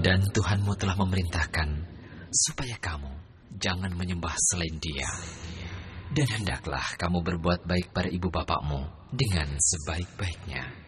Dan Tuhanmu telah memerintahkan supaya kamu jangan menyembah selain Dia. Dan hendaklah kamu berbuat baik pada ibu bapakmu dengan sebaik-baiknya.